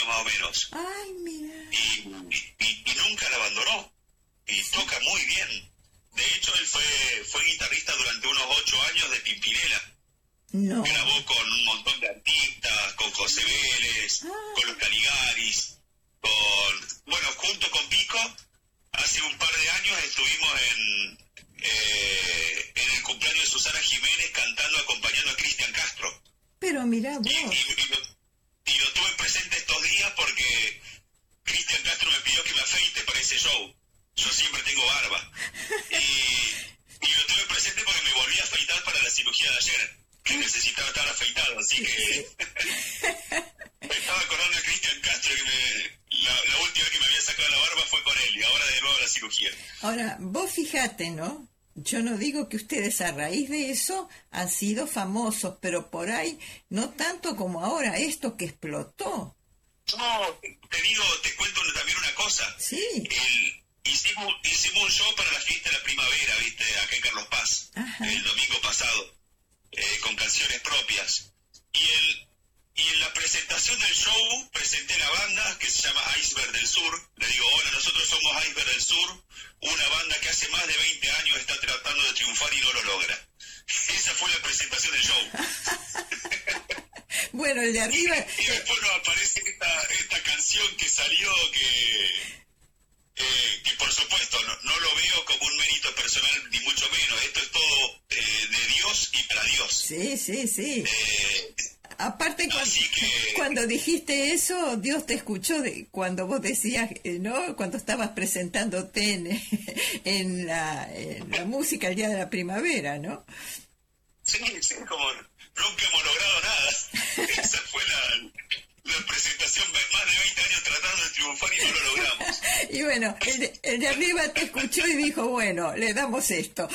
años más o menos. Ay, mira. Y nunca la abandonó. Y toca muy bien. De hecho, él fue guitarrista durante unos 8 años de Pimpinela. No. Grabó con un montón de artistas, con José Vélez, con los Caligaris, junto con Pico, hace un par de años estuvimos en el cumpleaños de Susana Jiménez cantando, acompañando a Cristian Castro. Pero mirá vos. Y lo tuve presente estos días porque Cristian Castro me pidió que me afeite para ese show. Yo siempre tengo barba. Y lo tuve presente porque me volví a afeitar para la cirugía de ayer, que necesitaba estar afeitado, así que me estaba acordando de Cristian Castro, que la última vez que me había sacado la barba fue con él, y ahora de nuevo la cirugía. Ahora, vos fijate, ¿no? Yo no digo que ustedes a raíz de eso han sido famosos, pero por ahí no tanto como ahora, esto que explotó. No, te cuento también una cosa. Sí. Hicimos un show para la fiesta de la primavera, ¿viste? Acá en Carlos Paz, el domingo pasado, con canciones propias. Y en la presentación del show presenté la banda que se llama Iceberg del Sur. Le digo, hola, nosotros somos Iceberg del Sur, una banda que hace más de 20 años está tratando de triunfar y no lo logra. Esa fue la presentación del show. Bueno, el de arriba... Y después nos aparece esta canción que salió que por supuesto no lo veo como un mérito personal ni mucho menos. Esto es todo de Dios y para Dios. Sí. Aparte, cuando dijiste eso, Dios te escuchó cuando vos decías, ¿no? Cuando estabas presentándote en la música el día de la primavera, ¿no? Sí, como nunca hemos logrado nada. Esa fue la presentación, más de 20 años tratando de triunfar y no lo logramos. Y bueno, el de arriba te escuchó y dijo, bueno, le damos esto.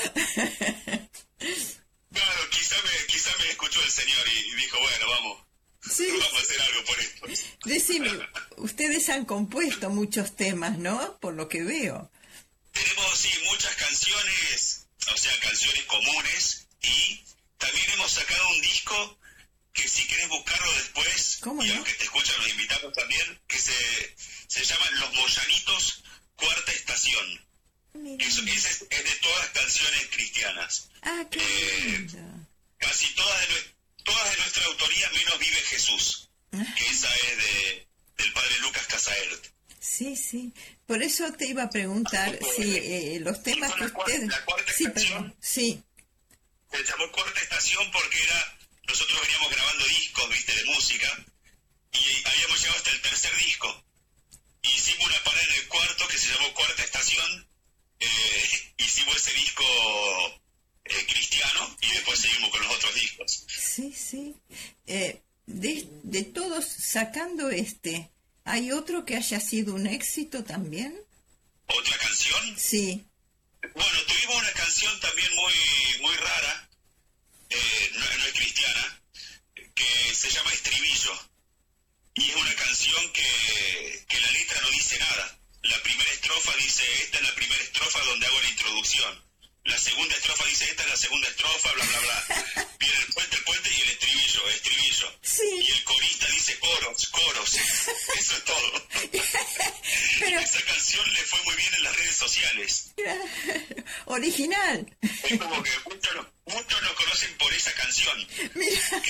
Claro, quizá me escuchó el Señor y dijo, bueno, vamos a hacer algo por esto. Decime, ustedes han compuesto muchos temas, ¿no? Por lo que veo. Tenemos, sí, muchas canciones, o sea, canciones comunes, y también hemos sacado un disco que si querés buscarlo después, y aunque te escuchan los invitados también, que se llama Los Moyanitos, Cuarta Estación. Ese es de todas las canciones cristianas. Qué lindo. Casi todas de nuestra autoría, menos Vive Jesús, que esa es del padre Lucas Casaert. Sí. Por eso te iba a preguntar si los temas que ustedes... La cuarta estación. Sí. Se llamó Cuarta Estación porque nosotros veníamos grabando discos, viste, de música, y habíamos llegado hasta el tercer disco. Hicimos una parada en el cuarto que se llamó Cuarta Estación. Hicimos ese disco cristiano y después seguimos con los otros discos. Sí. De todos, sacando ¿hay otro que haya sido un éxito también? ¿Otra canción? Sí. Bueno, tuvimos una canción también muy rara, no es cristiana, que se llama Estribillo. Y es una canción que la letra no dice nada. La primera estrofa dice, esta es la primera estrofa donde hago la introducción. La segunda estrofa dice, esta es la segunda estrofa, bla, bla, bla. Viene el puente y el estribillo. Sí. Y el corista dice coros. Eso es todo. Pero... Esa canción le fue muy bien en las redes sociales. Original. Es como que muchos nos conocen por esa canción. Mira.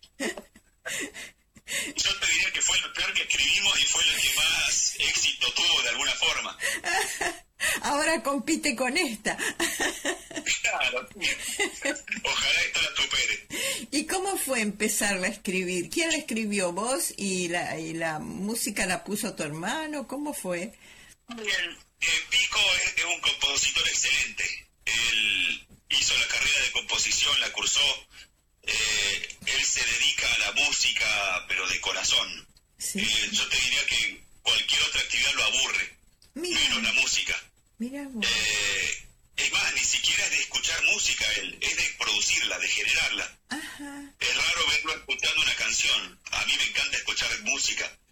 Yo te diría que fue lo peor que escribimos y fue lo que más éxito tuvo de alguna forma. Ahora compite con esta. Claro. Ojalá esta la supere. ¿Y cómo fue empezarla a escribir? ¿Quién la escribió, vos? ¿Y la música la puso tu hermano? ¿Cómo fue? Bien. Pico es un compositor excelente. Él hizo la carrera de composición, la cursó. Él se dedica a la música, pero de corazón. Sí. Yo te diría que cualquier otra actividad lo aburre, menos la música. Mira vos. Es más, ni siquiera es de escuchar música él, es de producirla, de generarla. Ajá. Es raro verlo escuchando una canción. A mí me encanta escuchar música.